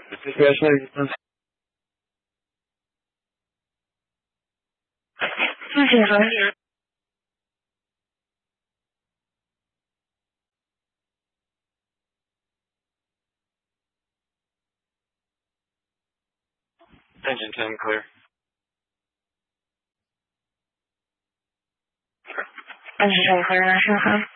谢谢老师。 Engine 10 clear. Engine 10 clear, 是吗？